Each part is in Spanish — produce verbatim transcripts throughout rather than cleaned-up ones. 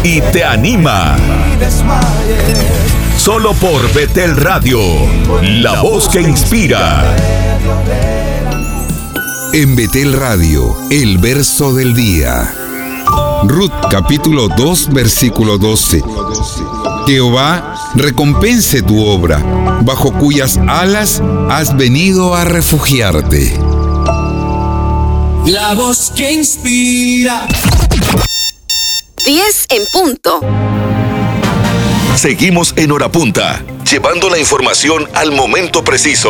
y te anima. Solo por Betel Radio, la voz que inspira. En Betel Radio, el verso del día. Ruth capítulo dos, versículo doce. Jehová recompense tu obra, bajo cuyas alas has venido a refugiarte. La voz que inspira. diez en punto. Seguimos en Hora Punta, llevando la información al momento preciso.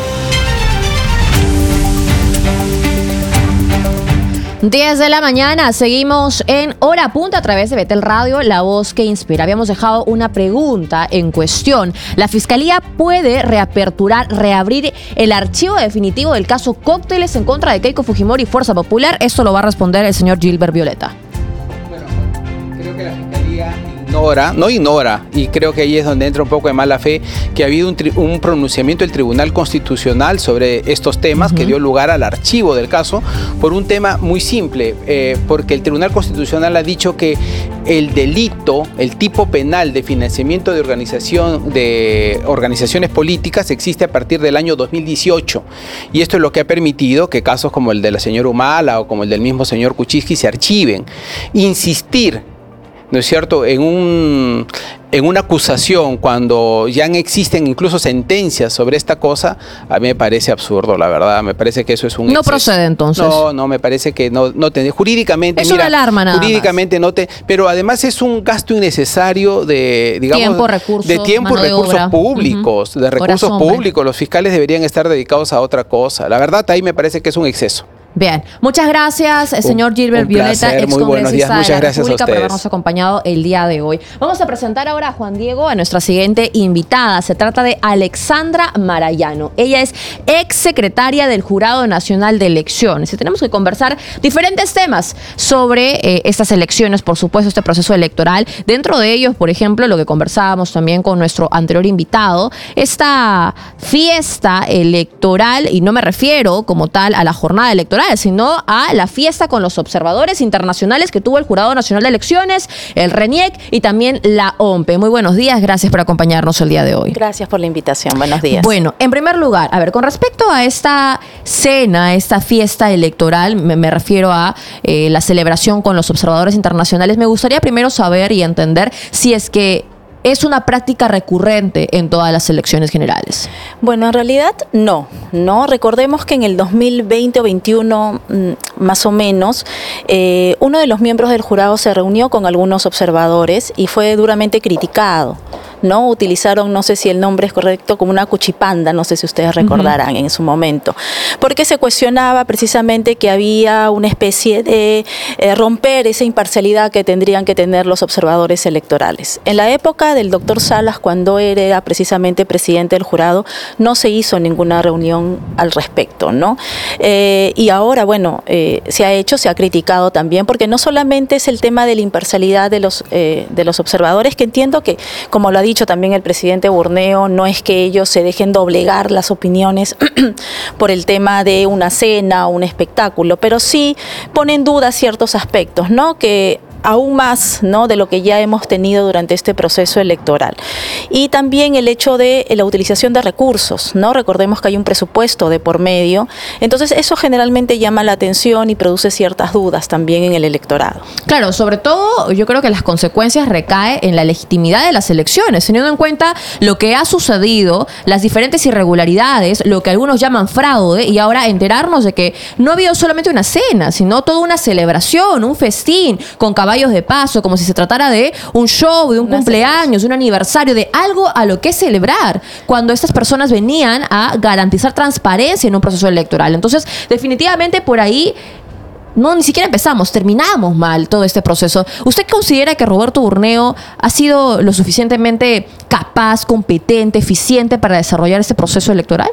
diez de la mañana, seguimos en Hora Punta a través de Betel Radio, la voz que inspira. Habíamos dejado una pregunta en cuestión. ¿La Fiscalía puede reaperturar, reabrir el archivo definitivo del caso Cócteles en contra de Keiko Fujimori y Fuerza Popular? Esto lo va a responder el señor Gilbert Violeta. Bueno, creo que la Fiscalía ignora, no ignora, y creo que ahí es donde entra un poco de mala fe, que ha habido un, tri- un pronunciamiento del Tribunal Constitucional sobre estos temas, uh-huh. que dio lugar al archivo del caso, por un tema muy simple, eh, porque el Tribunal Constitucional ha dicho que el delito, el tipo penal de financiamiento de organización de organizaciones políticas existe a partir del año dos mil dieciocho, y esto es lo que ha permitido que casos como el de la señora Humala o como el del mismo señor Kuczynski se archiven. Insistir, ¿no es cierto?, en un en una acusación cuando ya existen incluso sentencias sobre esta cosa, a mí me parece absurdo, la verdad. Me parece que eso es un No exceso. procede, entonces. No, no, me parece que no, no te, jurídicamente, es mira, una alarma nada jurídicamente más. no te, pero además es un gasto innecesario de, digamos, tiempo, recursos, de tiempo y recursos obra. públicos, uh-huh. de recursos Corazón, públicos. Los fiscales deberían estar dedicados a otra cosa. La verdad, ahí me parece que es un exceso. Bien, muchas gracias, Un, señor Gilbert Violeta, ex congresista de la República, por habernos acompañado el día de hoy. Vamos a presentar ahora a Juan Diego, a nuestra siguiente invitada. Se trata de Alexandra Marayano. Ella es ex secretaria del Jurado Nacional de Elecciones. Y tenemos que conversar diferentes temas sobre eh, estas elecciones, por supuesto, este proceso electoral. Dentro de ellos, por ejemplo, lo que conversábamos también con nuestro anterior invitado, esta fiesta electoral, y no me refiero como tal a la jornada electoral, sino a la fiesta con los observadores internacionales que tuvo el Jurado Nacional de Elecciones, el RENIEC y también la OMPE. Muy buenos días, gracias por acompañarnos el día de hoy. Gracias por la invitación, buenos días. Bueno, en primer lugar, a ver, con respecto a esta cena, esta fiesta electoral, me, me refiero a eh, la celebración con los observadores internacionales, me gustaría primero saber y entender si es que ¿es una práctica recurrente en todas las elecciones generales? Bueno, en realidad no, no. Recordemos que en el dos mil veinte o veintiuno, más o menos, eh, uno de los miembros del jurado se reunió con algunos observadores y fue duramente criticado, ¿no? Utilizaron, no sé si el nombre es correcto, como una cuchipanda, no sé si ustedes recordarán, uh-huh. en su momento, porque se cuestionaba precisamente que había una especie de eh, romper esa imparcialidad que tendrían que tener los observadores electorales. En la época del doctor Salas, cuando era precisamente presidente del jurado, no se hizo ninguna reunión al respecto, ¿no? Eh, y ahora, bueno, eh, se ha hecho, se ha criticado también, porque no solamente es el tema de la imparcialidad de los, eh, de los observadores, que entiendo que, como lo ha dicho también el presidente Burneo, no es que ellos se dejen doblegar las opiniones por el tema de una cena o un espectáculo, pero sí ponen en duda ciertos aspectos, ¿no? Que aún más, ¿no?, de lo que ya hemos tenido durante este proceso electoral. Y también el hecho de la utilización de recursos, ¿no? Recordemos que hay un presupuesto de por medio, entonces eso generalmente llama la atención y produce ciertas dudas también en el electorado. Claro, sobre todo yo creo que las consecuencias recaen en la legitimidad de las elecciones, teniendo en cuenta lo que ha sucedido, las diferentes irregularidades, lo que algunos llaman fraude, y ahora enterarnos de que no ha habido solamente una cena, sino toda una celebración, un festín con caballos de paso, como si se tratara de un show, de un Una cumpleaños, de un aniversario, de algo a lo que celebrar, cuando estas personas venían a garantizar transparencia en un proceso electoral. Entonces, definitivamente por ahí no, ni siquiera empezamos, terminamos mal todo este proceso. ¿Usted considera que Roberto Burneo ha sido lo suficientemente capaz, competente, eficiente para desarrollar este proceso electoral?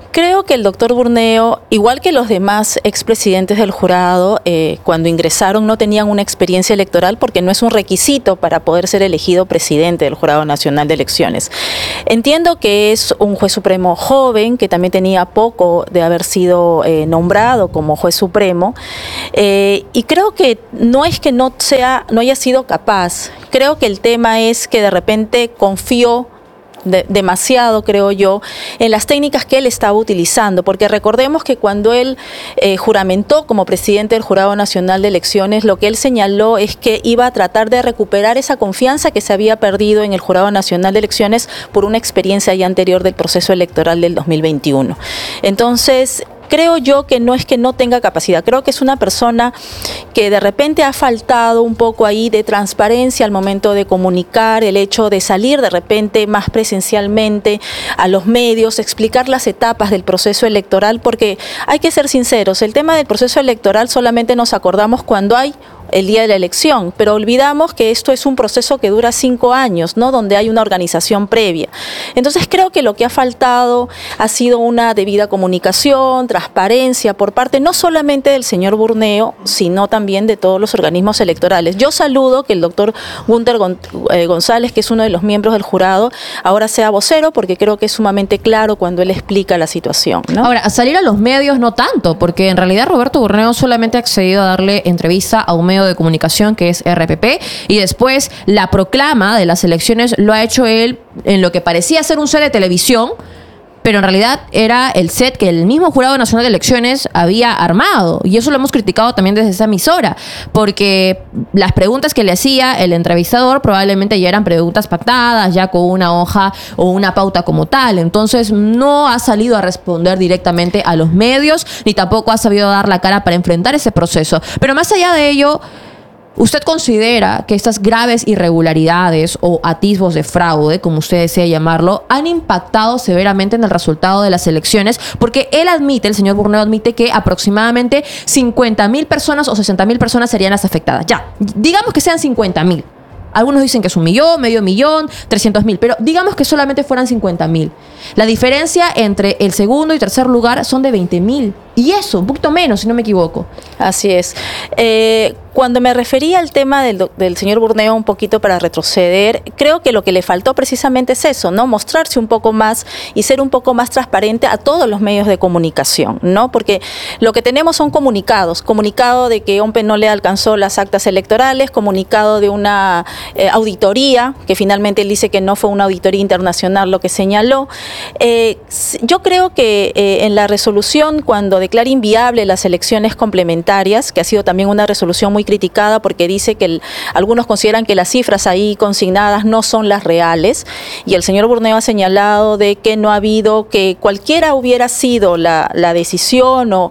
Creo que el doctor Burneo, igual que los demás expresidentes del jurado, eh, cuando ingresaron no tenían una experiencia electoral porque no es un requisito para poder ser elegido presidente del Jurado Nacional de Elecciones. Entiendo que es un juez supremo joven, que también tenía poco de haber sido eh, nombrado como juez supremo, eh, y creo que no es que no sea, no haya sido capaz, creo que el tema es que de repente confió De, demasiado, creo yo, en las técnicas que él estaba utilizando, porque recordemos que cuando él eh, juramentó como presidente del Jurado Nacional de Elecciones, lo que él señaló es que iba a tratar de recuperar esa confianza que se había perdido en el Jurado Nacional de Elecciones por una experiencia ya anterior del proceso electoral del dos mil veintiuno. Entonces, creo yo que no es que no tenga capacidad, creo que es una persona que de repente ha faltado un poco ahí de transparencia al momento de comunicar, el hecho de salir de repente más presencialmente a los medios, explicar las etapas del proceso electoral, porque hay que ser sinceros, el tema del proceso electoral solamente nos acordamos cuando hay el día de la elección, pero olvidamos que esto es un proceso que dura cinco años, ¿no? Donde hay una organización previa. Entonces creo que lo que ha faltado ha sido una debida comunicación, transparencia por parte no solamente del señor Burneo, sino también de todos los organismos electorales. Yo saludo que el doctor Gunter González, que es uno de los miembros del jurado, ahora sea vocero, porque creo que es sumamente claro cuando él explica la situación, ¿no? Ahora, a salir a los medios no tanto, porque en realidad Roberto Burneo solamente ha accedido a darle entrevista a un medio de comunicación que es R P P, y después la proclama de las elecciones lo ha hecho él en lo que parecía ser un set de televisión, pero en realidad era el set que el mismo Jurado Nacional de Elecciones había armado, y eso lo hemos criticado también desde esa emisora, porque las preguntas que le hacía el entrevistador probablemente ya eran preguntas pactadas, ya con una hoja o una pauta como tal, entonces no ha salido a responder directamente a los medios, ni tampoco ha sabido dar la cara para enfrentar ese proceso. Pero más allá de ello, ¿usted considera que estas graves irregularidades o atisbos de fraude, como usted desea llamarlo, han impactado severamente en el resultado de las elecciones? Porque él admite, el señor Burneo admite que aproximadamente cincuenta mil personas o sesenta mil personas serían las afectadas. Ya, digamos que sean cincuenta mil. Algunos dicen que es un millón, medio millón, trescientos mil, pero digamos que solamente fueran cincuenta mil. La diferencia entre el segundo y tercer lugar son de veinte mil. Y eso, un poquito menos, si no me equivoco. Así es. Eh, cuando me refería al tema del, del señor Burneo, un poquito para retroceder, creo que lo que le faltó precisamente es eso, ¿no? Mostrarse un poco más y ser un poco más transparente a todos los medios de comunicación, ¿no? Porque lo que tenemos son comunicados. Comunicado de que OMPE no le alcanzó las actas electorales, comunicado de una eh, auditoría, que finalmente él dice que no fue una auditoría internacional lo que señaló. Eh, yo creo que eh, en la resolución, cuando declara inviable las elecciones complementarias, que ha sido también una resolución muy criticada porque dice que el, algunos consideran que las cifras ahí consignadas no son las reales, y el señor Burneo ha señalado de que no ha habido, que cualquiera hubiera sido la, la decisión o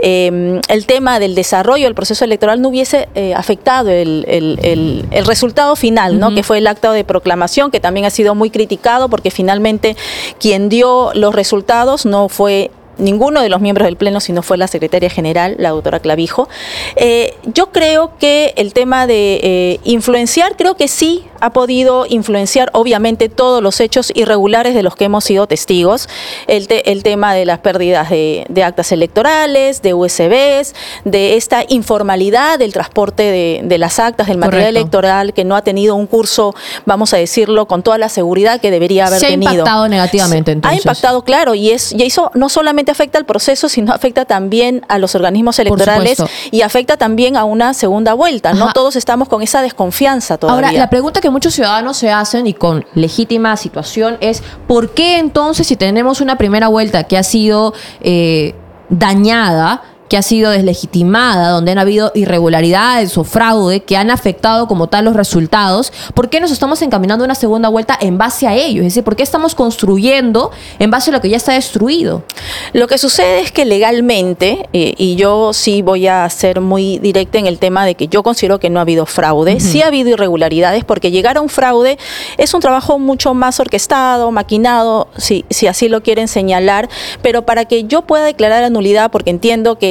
eh, el tema del desarrollo del proceso electoral no hubiese eh, afectado el, el, el, el resultado final, ¿no? Uh-huh. Que fue el acta de proclamación, que también ha sido muy criticado porque finalmente quien dio los resultados no fue ninguno de los miembros del Pleno, sino fue la secretaria general, la doctora Clavijo. Eh, yo creo que el tema de eh, influenciar, creo que sí ha podido influenciar, obviamente, todos los hechos irregulares de los que hemos sido testigos. El, te, el tema de las pérdidas de, de actas electorales, de U S Bs, de esta informalidad del transporte de, de las actas, del material Correcto. Electoral, que no ha tenido un curso, vamos a decirlo, con toda la seguridad que debería haber Se tenido. Ha impactado negativamente, entonces. Ha impactado, claro, y, es, y eso no solamente afecta al proceso, sino afecta también a los organismos electorales y afecta también a una segunda vuelta. Ajá. No todos estamos con esa desconfianza todavía. Ahora, la pregunta que muchos ciudadanos se hacen, y con legítima situación, es ¿por qué entonces, si tenemos una primera vuelta que ha sido eh, dañada, que ha sido deslegitimada, donde han habido irregularidades o fraude que han afectado como tal los resultados, ¿por qué nos estamos encaminando a una segunda vuelta en base a ello? Es decir, ¿por qué estamos construyendo en base a lo que ya está destruido? Lo que sucede es que legalmente, eh, y yo sí voy a ser muy directa en el tema de que yo considero que no ha habido fraude, uh-huh. sí ha habido irregularidades, porque llegar a un fraude es un trabajo mucho más orquestado, maquinado, si, si así lo quieren señalar, pero para que yo pueda declarar la nulidad, porque entiendo que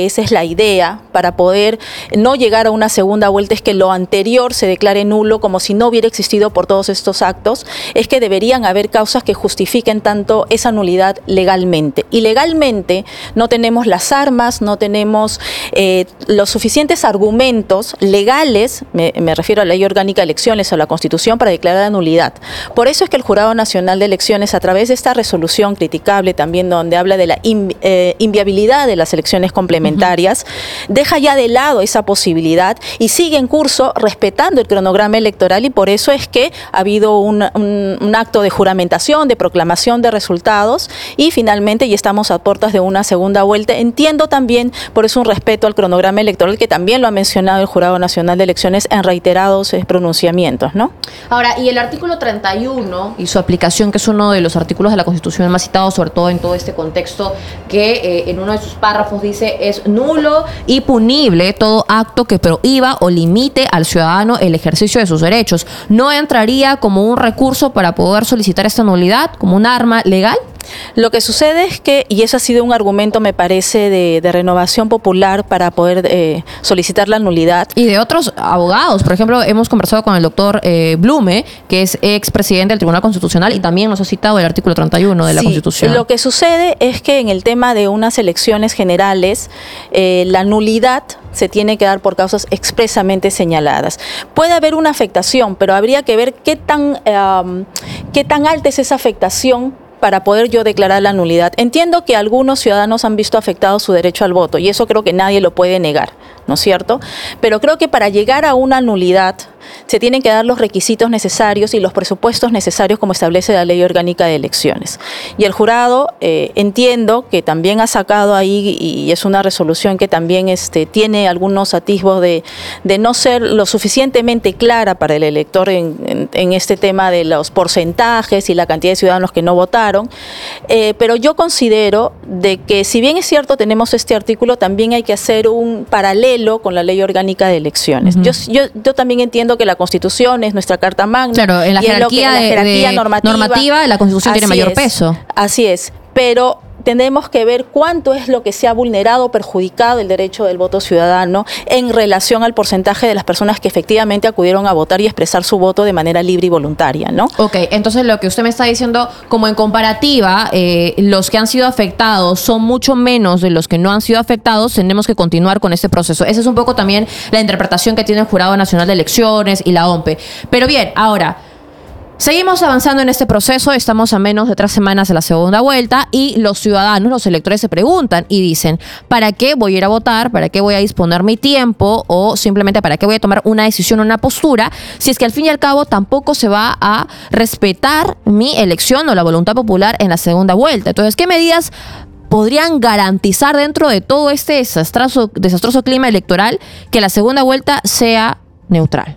esa es la idea, para poder no llegar a una segunda vuelta, es que lo anterior se declare nulo como si no hubiera existido por todos estos actos, es que deberían haber causas que justifiquen tanto esa nulidad legalmente. Y legalmente no tenemos las armas, no tenemos eh, los suficientes argumentos legales, me, me refiero a la Ley Orgánica de Elecciones o a la Constitución, para declarar la nulidad. Por eso es que el Jurado Nacional de Elecciones, a través de esta resolución criticable también, donde habla de la in, eh, inviabilidad de las elecciones complementarias, uh-huh. deja ya de lado esa posibilidad y sigue en curso respetando el cronograma electoral, y por eso es que ha habido un, un, un acto de juramentación, de proclamación de resultados, y finalmente ya estamos a puertas de una segunda vuelta. Entiendo también, por eso, un respeto al cronograma electoral, que también lo ha mencionado el Jurado Nacional de Elecciones en reiterados eh, pronunciamientos, ¿no? Ahora, y el artículo treinta y uno y su aplicación, que es uno de los artículos de la Constitución más citados, sobre todo en todo este contexto, que eh, en uno de sus párrafos dice: es nulo y punible todo acto que prohíba o limite al ciudadano el ejercicio de sus derechos. ¿No entraría como un recurso para poder solicitar esta nulidad, como un arma legal? Lo que sucede es que, y eso ha sido un argumento, me parece, de, de Renovación Popular para poder eh, solicitar la nulidad. Y de otros abogados. Por ejemplo, hemos conversado con el doctor eh, Blume, que es expresidente del Tribunal Constitucional, y también nos ha citado el artículo treinta y uno de la sí, Constitución. Lo que sucede es que en el tema de unas elecciones generales, eh, la nulidad se tiene que dar por causas expresamente señaladas. Puede haber una afectación, pero habría que ver qué tan, eh, qué tan alta es esa afectación para poder yo declarar la nulidad. Entiendo que algunos ciudadanos han visto afectado su derecho al voto, y eso creo que nadie lo puede negar, ¿no es cierto? Pero creo que para llegar a una nulidad se tienen que dar los requisitos necesarios y los presupuestos necesarios, como establece la Ley Orgánica de Elecciones. Y el jurado, eh, entiendo que también ha sacado ahí, y es una resolución que también este, tiene algunos atisbos de, de no ser lo suficientemente clara para el elector en, en, en este tema de los porcentajes y la cantidad de ciudadanos que no votaron. Eh, pero yo considero de que, si bien es cierto, tenemos este artículo, también hay que hacer un paralelo con la Ley Orgánica de Elecciones. Uh-huh. yo, yo, yo también entiendo que la Constitución es nuestra carta magna. Claro, en la jerarquía, en la jerarquía de, normativa, normativa, la Constitución tiene mayor es, peso. Así es, pero tenemos que ver cuánto es lo que se ha vulnerado o perjudicado el derecho del voto ciudadano en relación al porcentaje de las personas que efectivamente acudieron a votar y expresar su voto de manera libre y voluntaria, ¿no? Ok, entonces lo que usted me está diciendo, como en comparativa, eh, los que han sido afectados son mucho menos de los que no han sido afectados, tenemos que continuar con este proceso. Esa es un poco también la interpretación que tiene el Jurado Nacional de Elecciones y la O M P E. Pero bien, ahora, seguimos avanzando en este proceso, estamos a menos de tres semanas de la segunda vuelta, y los ciudadanos, los electores, se preguntan y dicen: ¿para qué voy a ir a votar? ¿Para qué voy a disponer mi tiempo? O simplemente, ¿para qué voy a tomar una decisión o una postura? Si es que al fin y al cabo tampoco se va a respetar mi elección o la voluntad popular en la segunda vuelta. Entonces, ¿qué medidas podrían garantizar, dentro de todo este desastroso, desastroso clima electoral, que la segunda vuelta sea neutral?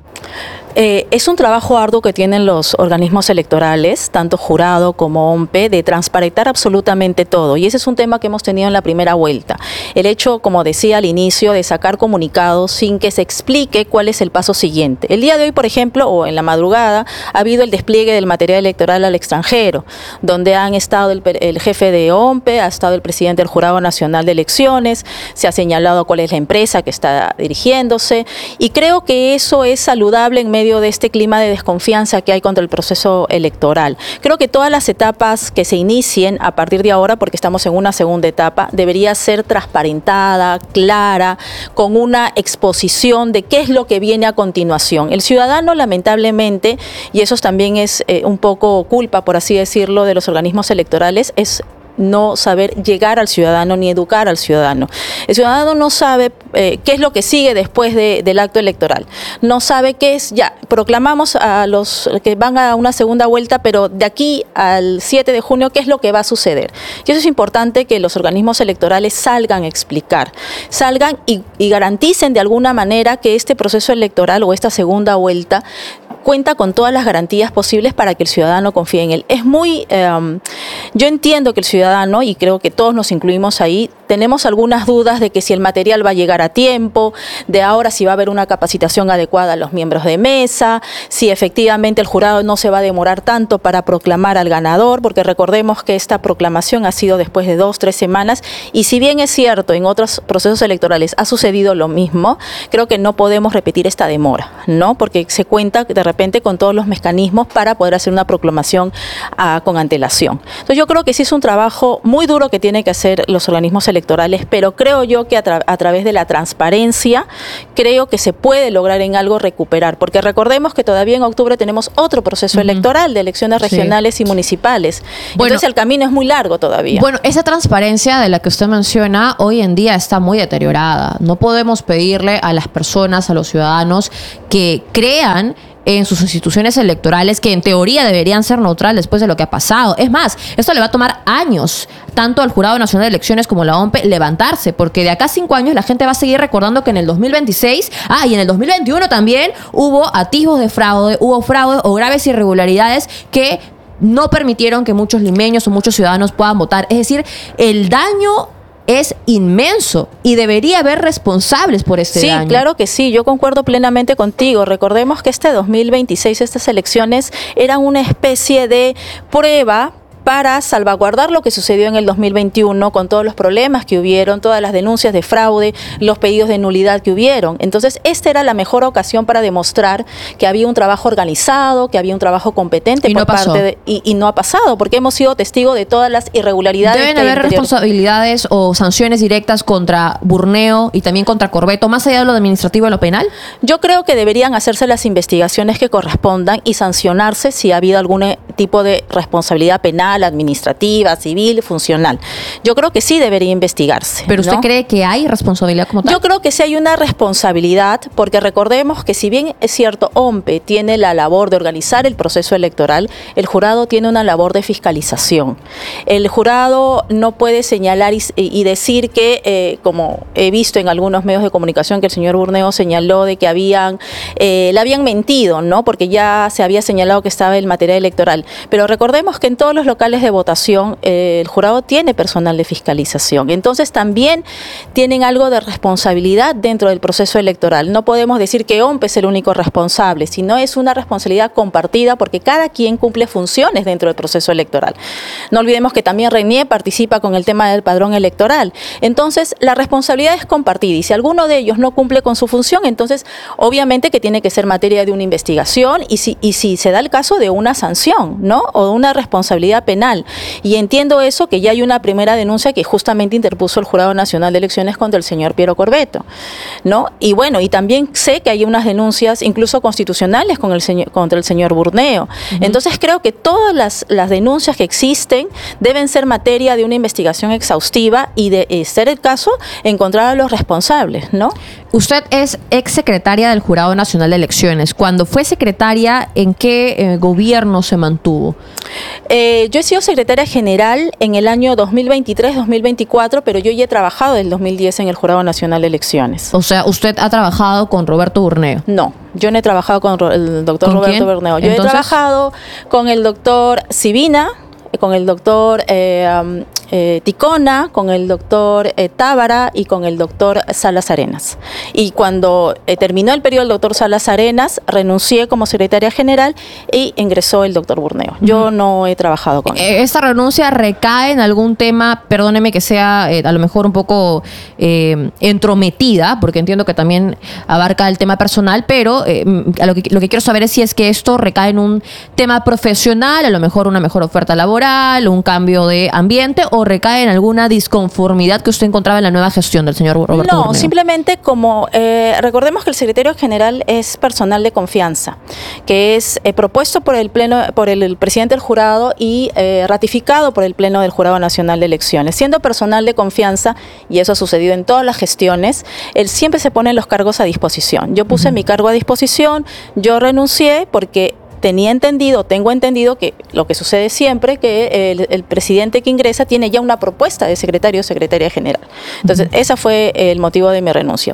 Eh, es un trabajo arduo que tienen los organismos electorales, tanto jurado como O M P E, de transparentar absolutamente todo. Y ese es un tema que hemos tenido en la primera vuelta. El hecho, como decía al inicio, de sacar comunicados sin que se explique cuál es el paso siguiente. El día de hoy, por ejemplo, o en la madrugada, ha habido el despliegue del material electoral al extranjero, donde han estado el, el jefe de O M P E, ha estado el presidente del Jurado Nacional de Elecciones, se ha señalado cuál es la empresa que está dirigiéndose, y creo que eso es saludable en medio de este clima de desconfianza que hay contra el proceso electoral. Creo que todas las etapas que se inicien a partir de ahora, porque estamos en una segunda etapa, debería ser transparentada, clara, con una exposición de qué es lo que viene a continuación. El ciudadano, lamentablemente, y eso también es eh, un poco culpa, por así decirlo, de los organismos electorales, es no saber llegar al ciudadano ni educar al ciudadano. El ciudadano no sabe eh, qué es lo que sigue después de, del acto electoral. No sabe qué es, ya, proclamamos a los que van a una segunda vuelta, pero de aquí al siete de junio, ¿qué es lo que va a suceder? Y eso es importante, que los organismos electorales salgan a explicar, salgan y, y garanticen de alguna manera que este proceso electoral o esta segunda vuelta cuenta con todas las garantías posibles para que el ciudadano confíe en él. Es muy, eh, yo entiendo que el ciudadano, y creo que todos nos incluimos ahí, tenemos algunas dudas de que si el material va a llegar a tiempo, de ahora si va a haber una capacitación adecuada a los miembros de mesa, si efectivamente el jurado no se va a demorar tanto para proclamar al ganador, porque recordemos que esta proclamación ha sido después de dos, tres semanas, y si bien es cierto, en otros procesos electorales ha sucedido lo mismo, creo que no podemos repetir esta demora, ¿no? Porque se cuenta de repente con todos los mecanismos para poder hacer una proclamación uh, con antelación. Entonces yo creo que sí es un trabajo muy duro que tienen que hacer los organismos electorales, pero creo yo que a, tra a través de la transparencia, creo que se puede lograr en algo recuperar, porque recordemos que todavía en octubre tenemos otro proceso uh-huh. electoral de elecciones regionales sí. y municipales. Bueno, entonces el camino es muy largo todavía. Bueno, esa transparencia de la que usted menciona hoy en día está muy deteriorada. No podemos pedirle a las personas, a los ciudadanos, que crean en sus instituciones electorales que en teoría deberían ser neutrales después de lo que ha pasado. Es más, esto le va a tomar años, tanto al Jurado Nacional de Elecciones como a la O M P E, levantarse, porque de acá a cinco años la gente va a seguir recordando que en el dos mil veintiséis, ah, y en el dos mil veintiuno también hubo atisbos de fraude, hubo fraude o graves irregularidades que no permitieron que muchos limeños o muchos ciudadanos puedan votar. Es decir, el daño es inmenso y debería haber responsables por este sí, daño. Sí, claro que sí, yo concuerdo plenamente contigo. Recordemos que este dos mil veintiséis, estas elecciones eran una especie de prueba para salvaguardar lo que sucedió en el dos mil veintiuno con todos los problemas que hubieron, todas las denuncias de fraude, los pedidos de nulidad que hubieron. Entonces, esta era la mejor ocasión para demostrar que había un trabajo organizado, que había un trabajo competente y por no pasó. parte de, y, y no ha pasado, porque hemos sido testigos de todas las irregularidades. ¿Deben haber responsabilidades o sanciones directas contra Burneo y también contra Corbeto, más allá de lo administrativo y lo penal? Yo creo que deberían hacerse las investigaciones que correspondan y sancionarse si ha habido algún tipo de responsabilidad penal, administrativa, civil, funcional. Yo creo que sí debería investigarse. ¿Pero usted ¿no? cree que hay responsabilidad como tal? Yo creo que sí hay una responsabilidad, porque recordemos que si bien es cierto, O M P E tiene la labor de organizar el proceso electoral, el jurado tiene una labor de fiscalización. El jurado no puede señalar y, y decir que, eh, como he visto en algunos medios de comunicación, que el señor Burneo señaló de que habían, eh, le habían mentido, ¿no? Porque ya se había señalado que estaba el material electoral. Pero recordemos que en todos los locales de votación, eh, el jurado tiene personal de fiscalización. Entonces también tienen algo de responsabilidad dentro del proceso electoral. No podemos decir que O M P E es el único responsable, sino es una responsabilidad compartida porque cada quien cumple funciones dentro del proceso electoral. No olvidemos que también RENIE participa con el tema del padrón electoral. Entonces la responsabilidad es compartida y si alguno de ellos no cumple con su función, entonces obviamente que tiene que ser materia de una investigación y si, y si se da el caso de una sanción, ¿no? O de una responsabilidad penal. Y entiendo eso, que ya hay una primera denuncia que justamente interpuso el Jurado Nacional de Elecciones contra el señor Piero Corbeto, ¿no? Y bueno, y también sé que hay unas denuncias incluso constitucionales con el señor, contra el señor Burneo. Uh-huh. Entonces creo que todas las, las denuncias que existen deben ser materia de una investigación exhaustiva y de eh, ser el caso, encontrar a los responsables, ¿no? Usted es exsecretaria del Jurado Nacional de Elecciones. Cuando fue secretaria, ¿en qué eh, gobierno se mantuvo? Eh, yo he sido secretaria general en el año dos mil veintitrés dos mil veinticuatro, pero yo ya he trabajado desde el dos mil diez en el Jurado Nacional de Elecciones. O sea, ¿usted ha trabajado con Roberto Burneo? No, yo no he trabajado con el doctor ¿Con Roberto quién? Burneo. Yo Entonces, he trabajado con el doctor Sibina, con el doctor eh, um, eh, Ticona, con el doctor eh, Tábara y con el doctor Salas Arenas. Y cuando eh, terminó el periodo del doctor Salas Arenas, renuncié como secretaria general y ingresó el doctor Burneo. Yo uh-huh. no he trabajado con él. ¿Esta renuncia recae en algún tema, perdóneme que sea eh, a lo mejor un poco eh, entrometida, porque entiendo que también abarca el tema personal, pero eh, a lo, que, lo que quiero saber es si es que esto recae en un tema profesional, a lo mejor una mejor oferta laboral, un cambio de ambiente, o recae en alguna disconformidad que usted encontraba en la nueva gestión del señor Roberto No, Burneo? simplemente como, eh, recordemos que el secretario general es personal de confianza, que es eh, propuesto por el pleno, por el, el presidente del jurado y eh, ratificado por el Pleno del Jurado Nacional de Elecciones. Siendo personal de confianza, y eso ha sucedido en todas las gestiones, él siempre se pone los cargos a disposición. Yo puse uh-huh. mi cargo a disposición, yo renuncié porque tenía entendido, tengo entendido que lo que sucede siempre, que el, el presidente que ingresa tiene ya una propuesta de secretario o secretaria general. Entonces, uh-huh. ese fue el motivo de mi renuncia.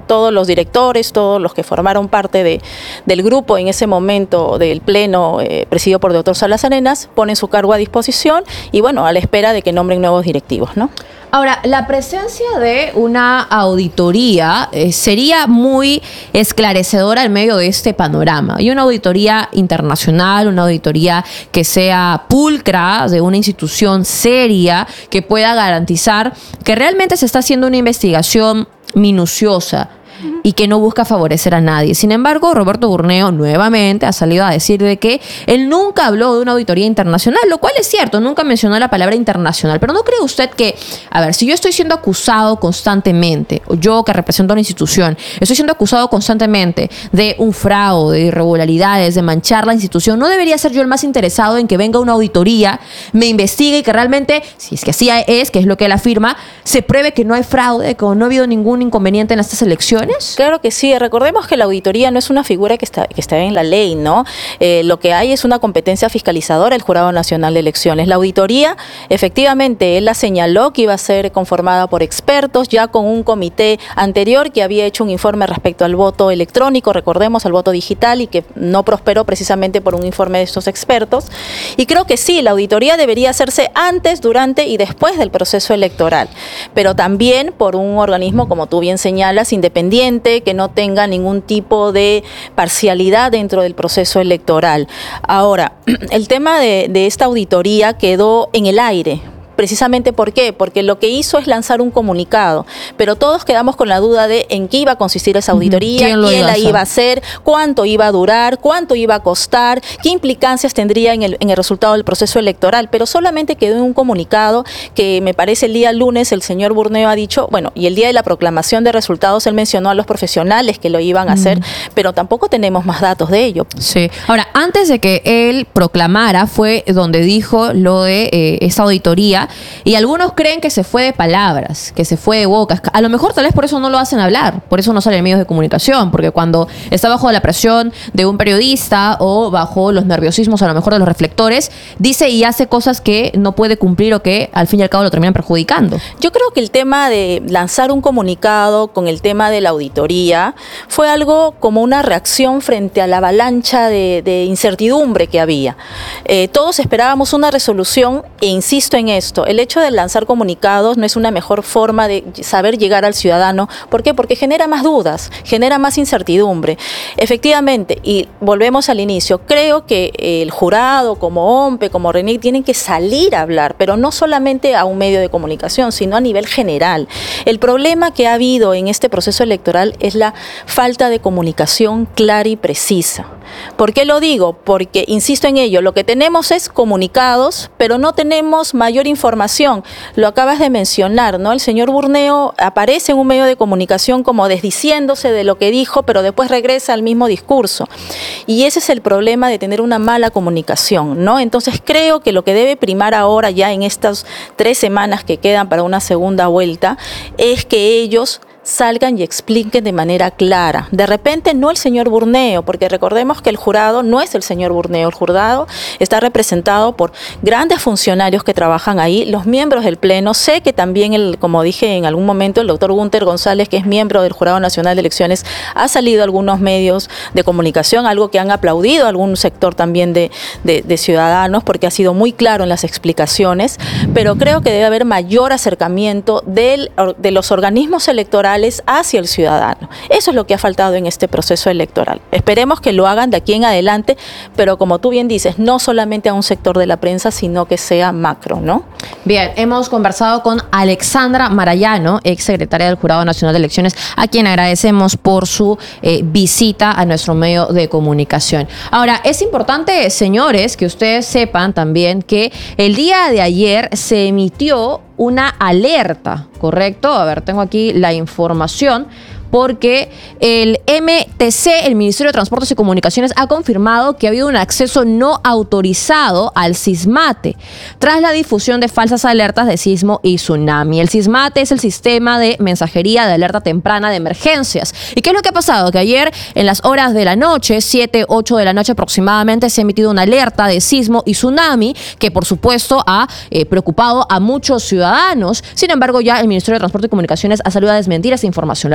todos los directores, todos los que formaron parte de, del grupo en ese momento del pleno eh, presidido por el doctor Salas Arenas, ponen su cargo a disposición y bueno, a la espera de que nombren nuevos directivos, ¿no? Ahora, la presencia de una auditoría eh, sería muy esclarecedora en medio de este panorama. Y una auditoría internacional, una auditoría que sea pulcra, de una institución seria, que pueda garantizar que realmente se está haciendo una investigación minuciosa y que no busca favorecer a nadie. Sin embargo, Roberto Burneo nuevamente ha salido a decir de que él nunca habló de una auditoría internacional, lo cual es cierto, nunca mencionó la palabra internacional. Pero ¿no cree usted que, a ver, si yo estoy siendo acusado constantemente, o yo que represento a una institución, estoy siendo acusado constantemente de un fraude, de irregularidades, de manchar la institución, ¿no debería ser yo el más interesado en que venga una auditoría, me investigue y que realmente, si es que así es, que es lo que él afirma, se pruebe que no hay fraude, que no ha habido ningún inconveniente en estas elecciones? Claro que sí. Recordemos que la auditoría no es una figura que está, que está en la ley, ¿no? Eh, lo que hay es una competencia fiscalizadora del Jurado Nacional de Elecciones. La auditoría, efectivamente, él la señaló que iba a ser conformada por expertos, ya con un comité anterior que había hecho un informe respecto al voto electrónico, recordemos, al voto digital, y que no prosperó precisamente por un informe de estos expertos. Y creo que sí, la auditoría debería hacerse antes, durante y después del proceso electoral, pero también por un organismo, como tú bien señalas, independiente, que no tenga ningún tipo de parcialidad dentro del proceso electoral. Ahora, el tema de, de esta auditoría quedó en el aire. Precisamente, ¿por qué? Porque lo que hizo es lanzar un comunicado, pero todos quedamos con la duda de en qué iba a consistir esa auditoría, ¿Quién, quién iba la iba a hacer, cuánto iba a durar, cuánto iba a costar, qué implicancias tendría en el, en el resultado del proceso electoral, pero solamente quedó en un comunicado que me parece el día lunes el señor Burneo ha dicho, bueno, y el día de la proclamación de resultados él mencionó a los profesionales que lo iban a hacer, mm. pero tampoco tenemos más datos de ello. Sí. Ahora, antes de que él proclamara fue donde dijo lo de eh, esta auditoría. Y algunos creen que se fue de palabras, que se fue de bocas. A lo mejor tal vez por eso no lo hacen hablar, por eso no salen medios de comunicación, porque cuando está bajo la presión de un periodista o bajo los nerviosismos a lo mejor de los reflectores, dice y hace cosas que no puede cumplir o que al fin y al cabo lo terminan perjudicando. Yo creo que el tema de lanzar un comunicado con el tema de la auditoría fue algo como una reacción frente a la avalancha de, de incertidumbre que había. Eh, todos esperábamos una resolución e insisto en esto. El hecho de lanzar comunicados no es una mejor forma de saber llegar al ciudadano. ¿Por qué? Porque genera más dudas, genera más incertidumbre. Efectivamente, y volvemos al inicio, creo que el jurado, como OMPE, como RENIEC, tienen que salir a hablar, pero no solamente a un medio de comunicación, sino a nivel general. El problema que ha habido en este proceso electoral es la falta de comunicación clara y precisa. ¿Por qué lo digo? Porque, insisto en ello, lo que tenemos es comunicados, pero no tenemos mayor información. Lo acabas de mencionar, ¿no? El señor Burneo aparece en un medio de comunicación como desdiciéndose de lo que dijo, pero después regresa al mismo discurso. Y ese es el problema de tener una mala comunicación, ¿no? Entonces creo que lo que debe primar ahora, ya en estas tres semanas que quedan para una segunda vuelta, es que ellos salgan y expliquen de manera clara. De repente no el señor Burneo, porque recordemos que el jurado no es el señor Burneo, el jurado está representado por grandes funcionarios que trabajan ahí, los miembros del Pleno. Sé que también, el, como dije en algún momento, el doctor Gunter González, que es miembro del Jurado Nacional de Elecciones, ha salido a algunos medios de comunicación, algo que han aplaudido algún sector también de, de, de ciudadanos, porque ha sido muy claro en las explicaciones, pero creo que debe haber mayor acercamiento del, de los organismos electorales hacia el ciudadano. Eso es lo que ha faltado en este proceso electoral. Esperemos que lo hagan de aquí en adelante, pero como tú bien dices, no solamente a un sector de la prensa, sino que sea macro, ¿no? Bien, hemos conversado con Alexandra Marayano, ex secretaria del Jurado Nacional de Elecciones, a quien agradecemos por su eh, visita a nuestro medio de comunicación. Ahora, es importante, señores, que ustedes sepan también que el día de ayer se emitió una alerta, ¿correcto? A ver, tengo aquí la información. Porque el M T C, el Ministerio de Transportes y Comunicaciones, ha confirmado que ha habido un acceso no autorizado al SISMATE tras la difusión de falsas alertas de sismo y tsunami. El SISMATE es el sistema de mensajería de alerta temprana de emergencias. ¿Y qué es lo que ha pasado? Que ayer, en las horas de la noche, siete, ocho de la noche aproximadamente, se ha emitido una alerta de sismo y tsunami que, por supuesto, ha eh, preocupado a muchos ciudadanos. Sin embargo, ya el Ministerio de Transportes y Comunicaciones ha salido a desmentir esa información. La pregunta que nos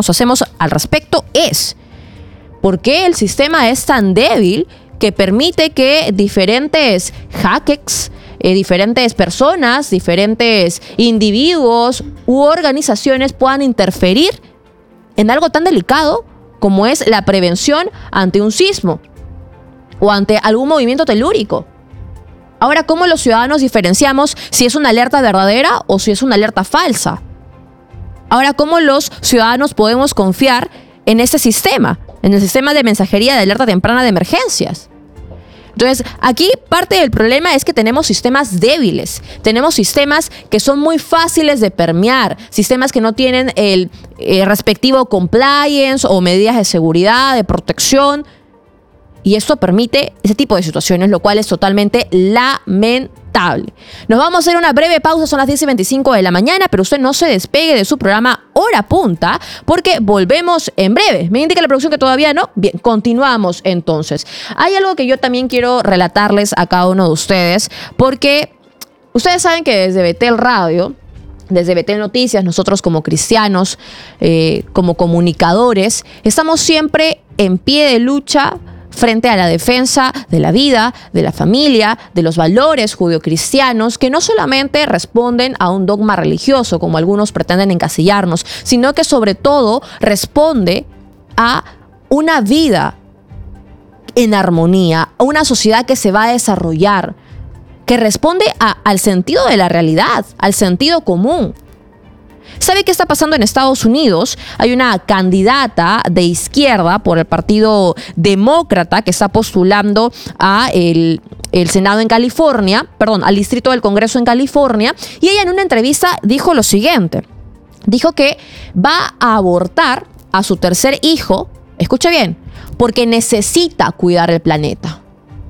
nos hacemos al respecto es: ¿por qué el sistema es tan débil que permite que diferentes hackers, eh, diferentes personas, diferentes individuos u organizaciones puedan interferir en algo tan delicado como es la prevención ante un sismo o ante algún movimiento telúrico? Ahora, ¿cómo los ciudadanos diferenciamos si es una alerta verdadera o si es una alerta falsa? Ahora, ¿cómo los ciudadanos podemos confiar en este sistema, en el sistema de mensajería de alerta temprana de emergencias? Entonces, aquí parte del problema es que tenemos sistemas débiles, tenemos sistemas que son muy fáciles de permear, sistemas que no tienen el eh, respectivo compliance o medidas de seguridad, de protección, y esto permite ese tipo de situaciones, lo cual es totalmente lamentable. Nos vamos a hacer una breve pausa, son las diez y veinticinco de la mañana, pero usted no se despegue de su programa Hora Punta, porque volvemos en breve. Me indica la producción que todavía no. Bien, continuamos entonces. Hay algo que yo también quiero relatarles a cada uno de ustedes, porque ustedes saben que desde Betel Radio, desde Betel Noticias, nosotros como cristianos, eh, como comunicadores, estamos siempre en pie de lucha frente a la defensa de la vida, de la familia, de los valores judio-cristianos, que no solamente responden a un dogma religioso, como algunos pretenden encasillarnos, sino que sobre todo responde a una vida en armonía, a una sociedad que se va a desarrollar, que responde a, al sentido de la realidad, al sentido común. ¿Sabe qué está pasando en Estados Unidos? Hay una candidata de izquierda por el Partido Demócrata que está postulando a el, el Senado en California, perdón, al Distrito del Congreso en California, y ella en una entrevista dijo lo siguiente. Dijo que va a abortar a su tercer hijo, escuche bien, porque necesita cuidar el planeta.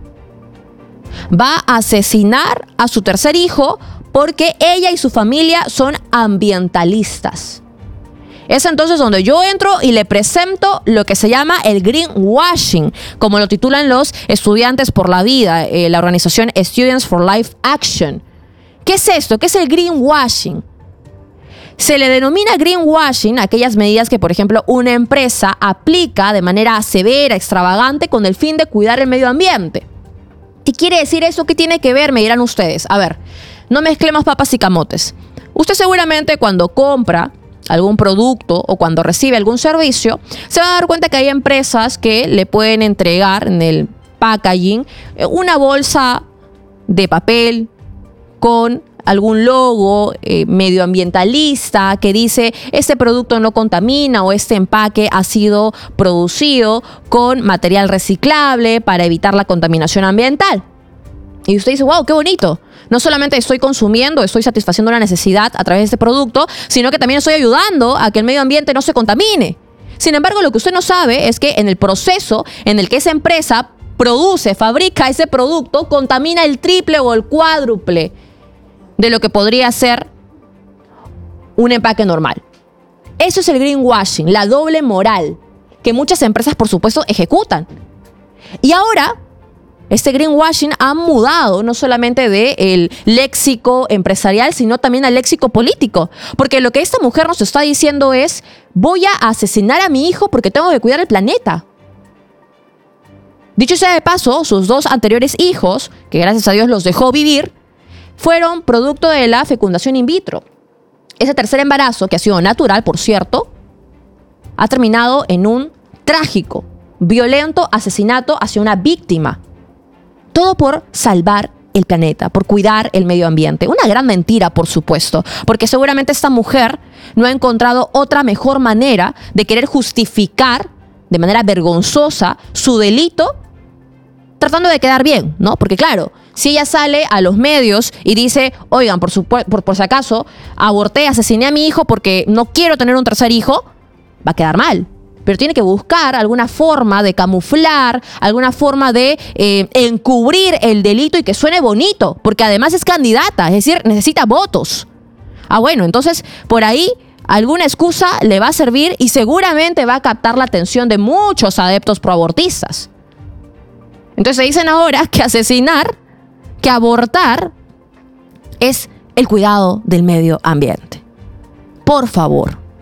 Va a asesinar a su tercer hijo porque ella y su familia son ambientalistas. Es entonces donde yo entro y le presento lo que se llama el greenwashing, como lo titulan los Estudiantes por la Vida, eh, la organización Students for Life Action. ¿Qué es esto? ¿Qué es el greenwashing? Se le denomina greenwashing a aquellas medidas que, por ejemplo, una empresa aplica de manera severa, extravagante, con el fin de cuidar el medio ambiente. ¿Qué quiere decir eso? ¿Qué tiene que ver? Me dirán ustedes. A ver, no mezclemos papas y camotes. Usted seguramente cuando compra algún producto o cuando recibe algún servicio, se va a dar cuenta que hay empresas que le pueden entregar en el packaging una bolsa de papel con algún logo eh, medioambientalista que dice este producto no contamina o este empaque ha sido producido con material reciclable para evitar la contaminación ambiental. Y usted dice, wow, qué bonito. No solamente estoy consumiendo, estoy satisfaciendo una necesidad a través de este producto, sino que también estoy ayudando a que el medio ambiente no se contamine. Sin embargo, lo que usted no sabe es que en el proceso en el que esa empresa produce, fabrica ese producto, contamina el triple o el cuádruple de lo que podría ser un empaque normal. Eso es el greenwashing, la doble moral, que muchas empresas, por supuesto, ejecutan. Y ahora, este greenwashing ha mudado no solamente del léxico empresarial, sino también al léxico político. Porque lo que esta mujer nos está diciendo es, voy a asesinar a mi hijo porque tengo que cuidar el planeta. Dicho sea de paso, sus dos anteriores hijos, que gracias a Dios los dejó vivir, fueron producto de la fecundación in vitro. Ese tercer embarazo, que ha sido natural, por cierto, ha terminado en un trágico, violento asesinato hacia una víctima. Todo por salvar el planeta, por cuidar el medio ambiente. Una gran mentira, por supuesto, porque seguramente esta mujer no ha encontrado otra mejor manera de querer justificar de manera vergonzosa su delito tratando de quedar bien, ¿no? Porque claro, si ella sale a los medios y dice, oigan, por, su, por, por si acaso, aborté, asesiné a mi hijo porque no quiero tener un tercer hijo, va a quedar mal. Pero tiene que buscar alguna forma de camuflar, alguna forma de eh, encubrir el delito y que suene bonito, porque además es candidata, es decir, necesita votos. Ah, bueno, entonces por ahí alguna excusa le va a servir y seguramente va a captar la atención de muchos adeptos proabortistas. Entonces dicen ahora que asesinar, que abortar es el cuidado del medio ambiente. Por favor,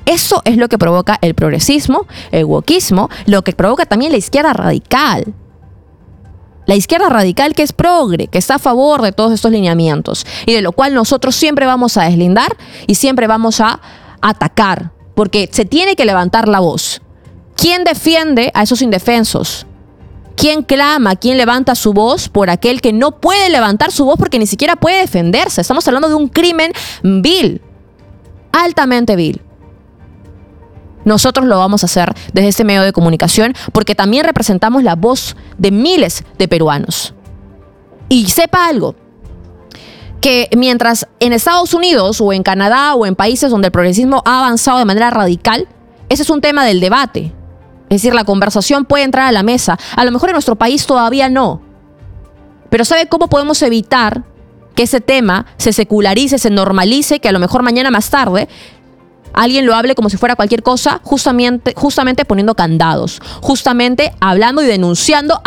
Eso es lo que provoca el progresismo, el wokismo, lo que provoca también la izquierda radical. La izquierda radical que es progre, que está a favor de todos estos lineamientos y de lo cual nosotros siempre vamos a deslindar y siempre vamos a atacar, porque se tiene que levantar la voz. ¿Quién defiende a esos indefensos? ¿Quién clama? ¿Quién levanta su voz por aquel que no puede levantar su voz porque ni siquiera puede defenderse? Estamos hablando de un crimen vil, altamente vil. Nosotros lo vamos a hacer desde este medio de comunicación porque también representamos la voz de miles de peruanos. Y sepa algo, que mientras en Estados Unidos o en Canadá o en países donde el progresismo ha avanzado de manera radical, ese es un tema del debate. Es decir, la conversación puede entrar a la mesa. A lo mejor en nuestro país todavía no. Pero ¿sabe cómo podemos evitar que ese tema se secularice, se normalice, que a lo mejor mañana más tarde alguien lo hable como si fuera cualquier cosa, justamente, justamente poniendo candados, justamente hablando y denunciando